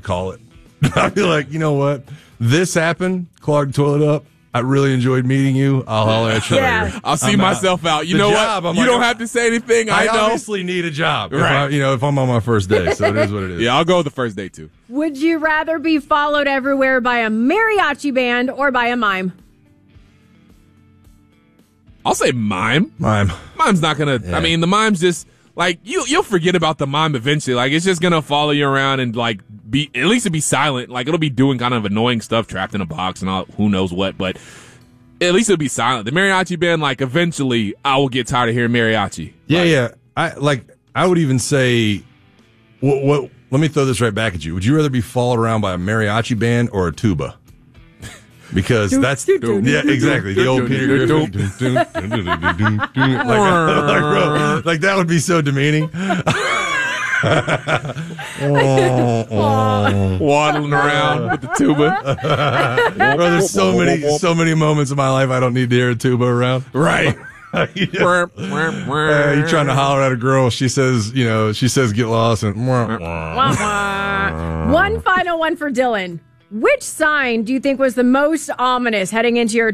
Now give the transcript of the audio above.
call it. I'd be like, you know what? This happened. Clogged toilet up. I really enjoyed meeting you. I'll holler at you later. I'll see myself out. You know what? You don't have to say anything. I know. Obviously need a job. Right. If I'm on my first day. So it is what it is. Yeah, I'll go with the first day, too. Would you rather be followed everywhere by a mariachi band or by a mime? I'll say mime. Mime's not going to, Yeah. I mean, the mime's just, like, you'll forget about the mime eventually. Like, it's just going to follow you around and, like, at least it'll be silent. Like, it'll be doing kind of annoying stuff, trapped in a box and all, who knows what, but at least it'll be silent. The mariachi band, like, eventually I will get tired of hearing mariachi. Yeah. I would even say, what? Let me throw this right back at you. Would you rather be followed around by a mariachi band or a tuba? Because that's exactly the old Peter Griffin. Like that would be so demeaning. Waddling around with the tuba. Bro, there's so many moments in my life I don't need to hear a tuba around. Right. You're trying to holler at a girl. She says get lost and One final one for Dylan. Which sign do you think was the most ominous heading into your